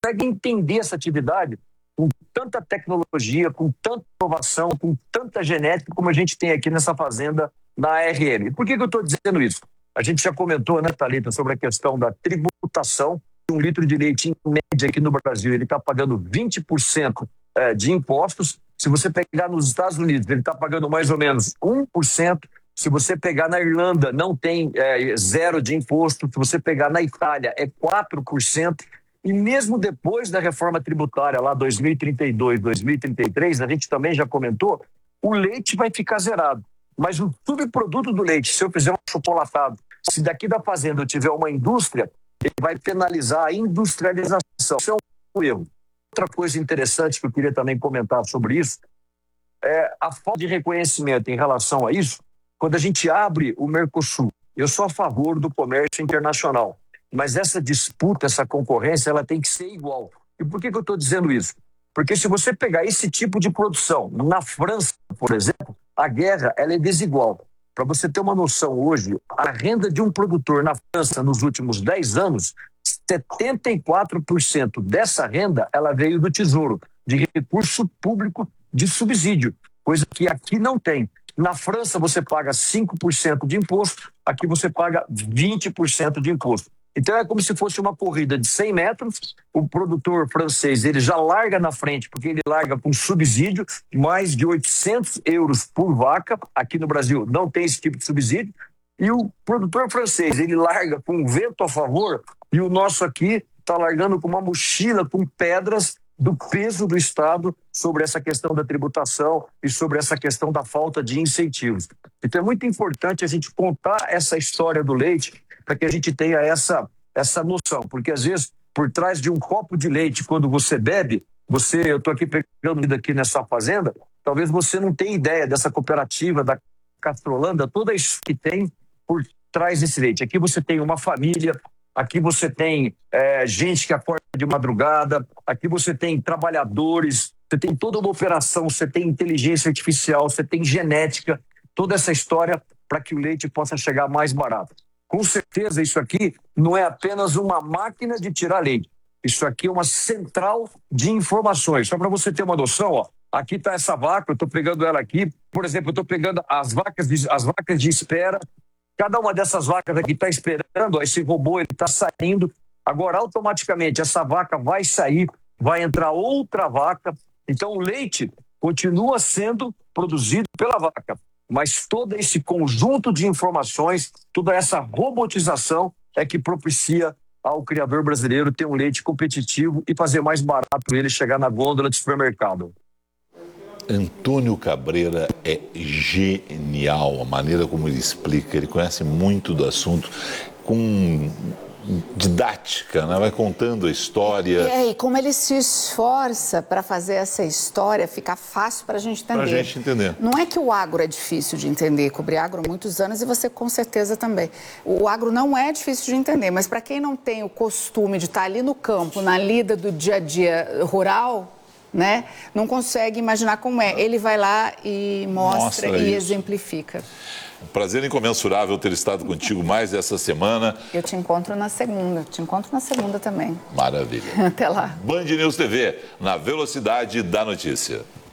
consegue entender essa atividade com tanta tecnologia, com tanta inovação, com tanta genética como a gente tem aqui nessa fazenda na ARM. Por que eu estou dizendo isso? A gente já comentou, né, Thalita, sobre a questão da tributação. Um litro de leite, em média, aqui no Brasil, ele está pagando 20% de impostos. Se você pegar nos Estados Unidos, ele está pagando mais ou menos 1%. Se você pegar na Irlanda, não tem zero de imposto. Se você pegar na Itália, é 4%. E mesmo depois da reforma tributária, lá 2032, 2033, a gente também já comentou, o leite vai ficar zerado. Mas o subproduto do leite, se eu fizer um chocolatado, se daqui da fazenda eu tiver uma indústria, ele vai penalizar a industrialização. Isso é um erro. Outra coisa interessante que eu queria também comentar sobre isso é a falta de reconhecimento em relação a isso. Quando a gente abre o Mercosul, eu sou a favor do comércio internacional, mas essa disputa, essa concorrência, ela tem que ser igual. E por que eu estou dizendo isso? Porque se você pegar esse tipo de produção na França, por exemplo, a guerra ela é desigual. Para você ter uma noção hoje, a renda de um produtor na França nos últimos 10 anos, 74% dessa renda ela veio do Tesouro, de recurso público de subsídio, coisa que aqui não tem. Na França você paga 5% de imposto, aqui você paga 20% de imposto. Então é como se fosse uma corrida de 100 metros, o produtor francês ele já larga na frente, porque ele larga com subsídio, mais de 800 euros por vaca, aqui no Brasil não tem esse tipo de subsídio, e o produtor francês ele larga com vento a favor, e o nosso aqui está largando com uma mochila com pedras do peso do Estado sobre essa questão da tributação e sobre essa questão da falta de incentivos. Então é muito importante a gente contar essa história do leite para que a gente tenha essa noção, porque às vezes por trás de um copo de leite, quando você bebe, eu estou aqui pegando aqui nessa fazenda, talvez você não tenha ideia dessa cooperativa da Castrolanda, toda isso que tem por trás desse leite. Aqui você tem uma família, aqui você tem gente que acorda de madrugada, aqui você tem trabalhadores, você tem toda uma operação, você tem inteligência artificial, você tem genética, toda essa história para que o leite possa chegar mais barato. Com certeza isso aqui não é apenas uma máquina de tirar leite, isso aqui é uma central de informações. Só para você ter uma noção, ó, aqui está essa vaca, eu estou pegando ela aqui, por exemplo, eu estou pegando as vacas de espera. Cada uma dessas vacas aqui está esperando, ó, esse robô está saindo. Agora, automaticamente, essa vaca vai sair, vai entrar outra vaca. Então, o leite continua sendo produzido pela vaca. Mas todo esse conjunto de informações, toda essa robotização é que propicia ao criador brasileiro ter um leite competitivo e fazer mais barato ele chegar na gôndola de supermercado. Antônio Cabreira é genial, a maneira como ele explica, ele conhece muito do assunto, com didática, né? Vai contando a história. E como ele se esforça para fazer essa história ficar fácil para a gente entender. Para a gente entender. Não é que o agro é difícil de entender, cobri agro há muitos anos e você com certeza também. O agro não é difícil de entender, mas para quem não tem o costume de estar ali no campo, na lida do dia a dia rural, né, não consegue imaginar como é. Ele vai lá e mostra e exemplifica. Prazer incomensurável ter estado contigo mais essa semana. Eu te encontro na segunda. Também. Maravilha. Até lá. Band News TV, na velocidade da notícia.